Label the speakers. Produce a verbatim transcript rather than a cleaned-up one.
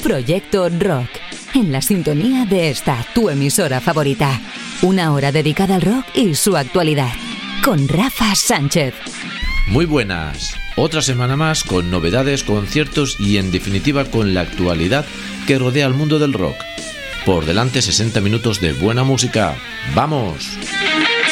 Speaker 1: Proyecto Rock, en la sintonía de esta, tu emisora favorita. Una hora dedicada al rock y su actualidad, con Rafa Sánchez.
Speaker 2: Muy buenas, otra semana más con novedades, conciertos y en definitiva con la actualidad que rodea al mundo del rock. Por delante sesenta minutos de buena música. ¡Vamos!